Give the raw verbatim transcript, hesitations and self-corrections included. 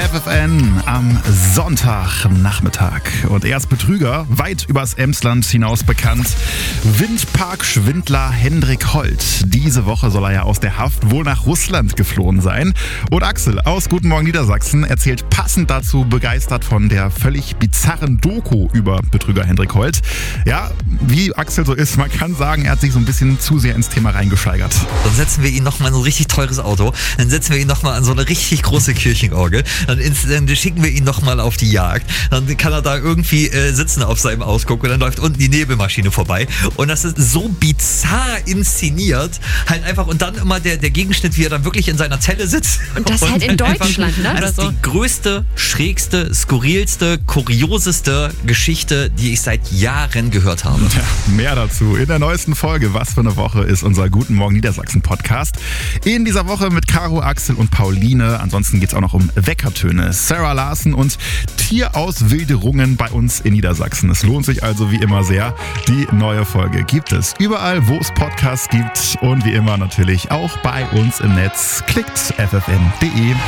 F F N am Sonntagnachmittag. Und er ist Betrüger, weit übers Emsland hinaus bekannt. Windparkschwindler Hendrik Holt. Diese Woche soll er ja aus der Haft wohl nach Russland geflohen sein. Und Axel aus Guten Morgen Niedersachsen erzählt passend dazu begeistert von der völlig bizarren Doku über Betrüger Hendrik Holt. Ja, wie Axel so ist, man kann sagen, er hat sich so ein bisschen zu sehr ins Thema reingescheigert. Dann setzen wir ihn nochmal in so ein richtig teures Auto, dann setzen wir ihn nochmal an so eine richtig große Kirchenorgel, dann, ins, dann schicken wir ihn nochmal auf die Jagd, dann kann er da irgendwie äh, sitzen auf seinem Ausguck und dann läuft unten die Nebelmaschine vorbei und das ist so bizarr inszeniert, halt einfach und dann immer der, der Gegenschnitt, wie er dann wirklich in seiner Zelle sitzt. Und das und halt in einfach, Deutschland, ne? Das ist so. die größte, schrägste, skurrilste, kurioseste Geschichte, die ich seit Jahren gehört habe. Ja, mehr dazu in der neuesten Folge Was für eine Woche ist unser Guten Morgen Niedersachsen Podcast. In dieser Woche mit Caro, Axel und Pauline. Ansonsten geht es auch noch um Weckertöne, Sarah Larsen und Tierauswilderungen bei uns in Niedersachsen. Es lohnt sich also wie immer sehr. Die neue Folge gibt es überall, wo es Podcasts gibt und wie immer natürlich auch bei uns im Netz. Klickt f f n punkt d e.